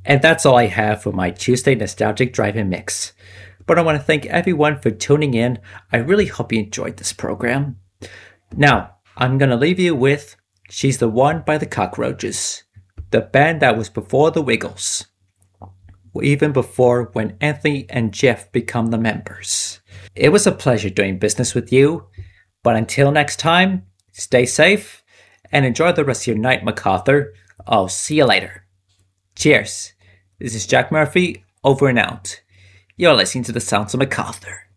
And that's all I have for my Tuesday Nostalgic Drive-In Mix. But I want to thank everyone for tuning in. I really hope you enjoyed this program. Now, I'm going to leave you with She's the One by the Cockroaches, the band that was before the Wiggles, even before when Anthony and Jeff become the members. It was a pleasure doing business with you, but until next time, stay safe and enjoy the rest of your night, MacArthur. I'll see you later. Cheers. This is Jack Murphy, over and out. You're listening to the sounds of MacArthur.